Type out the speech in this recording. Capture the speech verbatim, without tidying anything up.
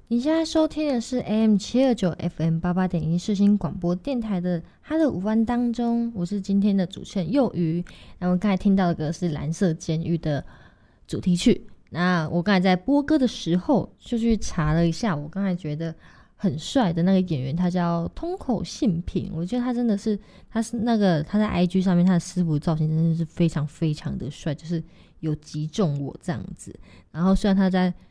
你现在收听的是 A M 七二九 F M 八八点一世新广播电台的哈的午安当中，我是今天的主持人幼鱼。那我刚才听到的歌是蓝色监狱的主题曲。那我刚才在播歌的时候就去查了一下，我刚才觉得很帅的那个演员，他叫通口信平。我觉得他真的是，他是那个他在 I G 上面他的私服造型真的是非常非常的帅，就是有击中我这样子。然后虽然他在